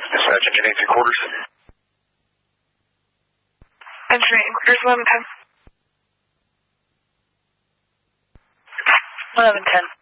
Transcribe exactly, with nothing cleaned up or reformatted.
Dispatch, engineering three quarters. Engineering quarters, eleven ten. eleven ten.